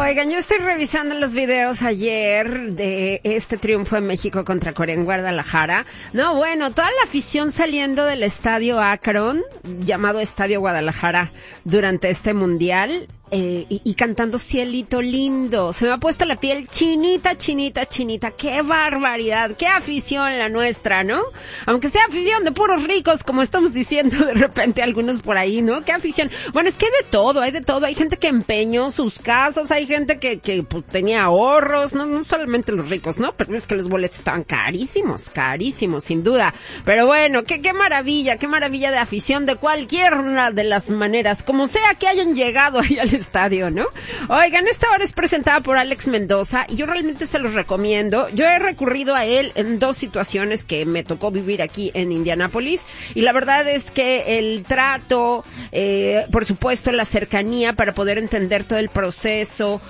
Oigan, yo estoy revisando los videos ayer de este triunfo de México contra Corea en Guadalajara. No, bueno, toda la afición saliendo del estadio Akron, llamado Estadio Guadalajara, durante este mundial. Y cantando Cielito Lindo. Se me ha puesto la piel chinita, chinita, chinita. ¡Qué barbaridad! ¡Qué afición la nuestra!, ¿no? Aunque sea afición de puros ricos, como estamos diciendo de repente algunos por ahí, ¿no? ¡Qué afición! Bueno, es que hay de todo, hay de todo. Hay gente que empeñó sus casas, hay gente que pues, tenía ahorros, no solamente los ricos, ¿no? Pero es que los boletos estaban carísimos, sin duda. Pero bueno, qué maravilla de afición de cualquier una de las maneras, como sea que hayan llegado ahí al estadio, ¿no? Oigan, esta hora es presentada por Alex Mendoza y yo realmente se los recomiendo. Yo he recurrido a él en dos situaciones que me tocó vivir aquí en Indianápolis y la verdad es que el trato, por supuesto la cercanía para poder entender todo el proceso,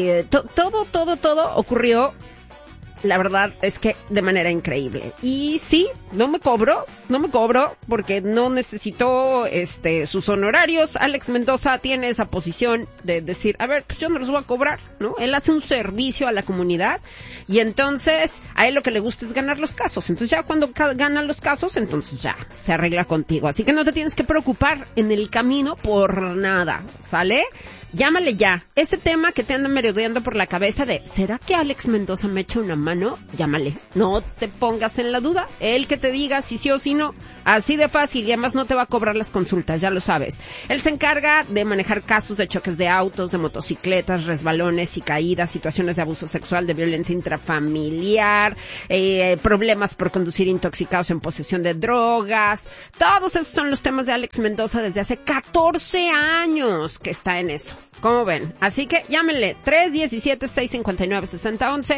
todo ocurrió. La verdad es que de manera increíble. Y sí, no me cobro porque no necesito sus honorarios. Alex Mendoza tiene esa posición de decir, a ver, pues yo no los voy a cobrar, ¿no? Él hace un servicio a la comunidad y entonces a él lo que le gusta es ganar los casos. Entonces ya cuando ganan los casos, entonces ya se arregla contigo. Así que no te tienes que preocupar en el camino por nada, ¿sale? Llámale ya. Ese tema que te anda merodeando por la cabeza de, ¿será que Alex Mendoza me echa una mano? Llámale. No te pongas en la duda. Él que te diga si sí o si no. Así de fácil. Y además no te va a cobrar las consultas, ya lo sabes. Él se encarga de manejar casos de choques de autos, de motocicletas, resbalones y caídas, situaciones de abuso sexual, de violencia intrafamiliar, problemas por conducir intoxicados en posesión de drogas. Todos esos son los temas de Alex Mendoza desde hace 14 años que está en eso. ¿Cómo ven? Así que llámenle 317-659-6011,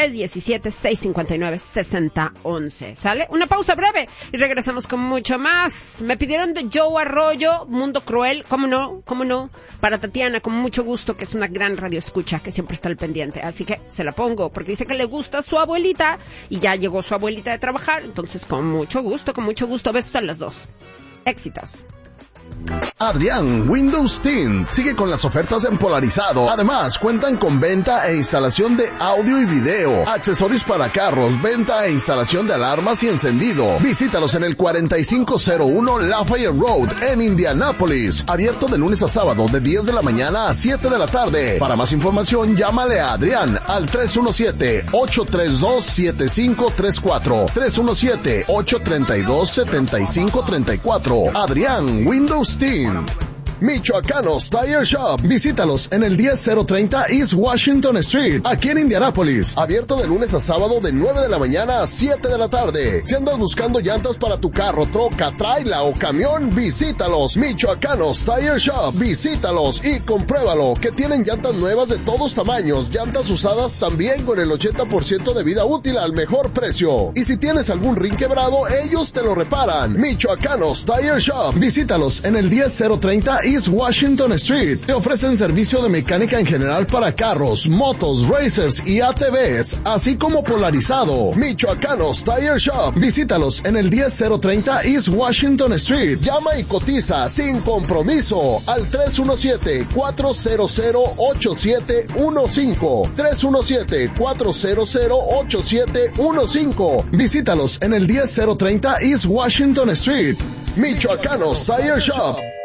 317-659-6011. ¿Sale? Una pausa breve y regresamos con mucho más. Me pidieron de Joe Arroyo, Mundo Cruel. ¿Cómo no? Para Tatiana, con mucho gusto, que es una gran radioescucha que siempre está al pendiente. Así que se la pongo porque dice que le gusta a su abuelita y ya llegó su abuelita de trabajar. Entonces, con mucho gusto. Besos a las dos. Éxitos. Adrián Windows Tint sigue con las ofertas en Polarizado. Además, cuentan con venta e instalación de audio y video, accesorios para carros, venta e instalación de alarmas y encendido. Visítalos en el 4501 Lafayette Road en Indianápolis. Abierto de lunes a sábado de 10 de la mañana a 7 de la tarde. Para más información, llámale a Adrián al 317-832-7534. 317-832-7534. Adrián Windows Team. Michoacanos Tire Shop. Visítalos en el 10030 East Washington Street, aquí en Indianápolis. Abierto de lunes a sábado de 9 de la mañana a 7 de la tarde. Si andas buscando llantas para tu carro, troca, trailer o camión, visítalos. Michoacanos Tire Shop. Visítalos y compruébalo, que tienen llantas nuevas de todos tamaños, llantas usadas también con el 80% de vida útil al mejor precio. Y si tienes algún rin quebrado, ellos te lo reparan. Michoacanos Tire Shop. Visítalos en el 10030 East Washington Street. Te ofrecen servicio de mecánica en general para carros, motos, racers y ATVs, así como Polarizado. Michoacanos Tire Shop. Visítalos en el 10030 East Washington Street. Llama y cotiza sin compromiso al 317-400-8715. 317-400-8715. Visítalos en el 10030 East Washington Street. Michoacanos Tire Shop.